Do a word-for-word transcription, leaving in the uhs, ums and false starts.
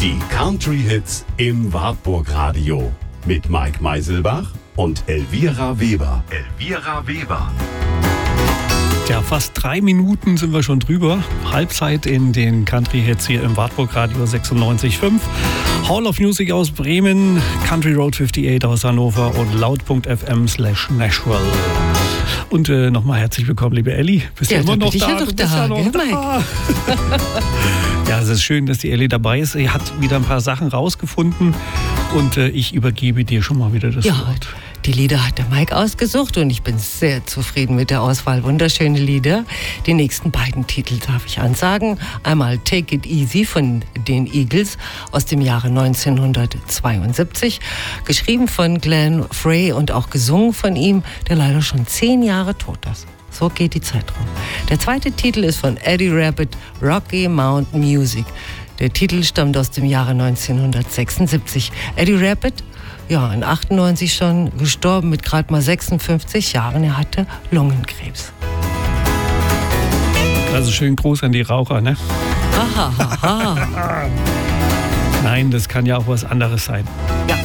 Die Country-Hits im Wartburg-Radio mit Mike Meiselbach und Elvira Weber. Elvira Weber. Ja, fast drei Minuten sind wir schon drüber. Halbzeit in den Country-Hits hier im Wartburg-Radio sechsundneunzig Komma fünf. Hall of Music aus Bremen, Country Road achtundfünfzig aus Hannover und laut.fm slash Nashville. Und äh, nochmal herzlich willkommen, liebe Elli. Bist ja, du immer noch bin da? Ich ja, doch du bist da, ja noch gell, da. Ja, es ist schön, dass die Elli dabei ist. Sie hat wieder ein paar Sachen rausgefunden und äh, ich übergebe dir schon mal wieder das ja, Wort. Die Lieder hat der Mike ausgesucht und ich bin sehr zufrieden mit der Auswahl. Wunderschöne Lieder. Die nächsten beiden Titel darf ich ansagen. Einmal Take It Easy von den Eagles aus dem Jahre neunzehnhundertzweiundsiebzig. Geschrieben von Glenn Frey und auch gesungen von ihm, der leider schon zehn Jahre tot ist. So geht die Zeit rum. Der zweite Titel ist von Eddie Rabbitt, Rocky Mountain Music. Der Titel stammt aus dem Jahre neunzehnhundertsechsundsiebzig. Eddie Rabbitt, ja, in achtundneunzig schon gestorben mit gerade mal sechsundfünfzig Jahren. Er hatte Lungenkrebs. Also schönen Gruß an die Raucher, ne? Aha, aha. Nein, das kann ja auch was anderes sein. Ja.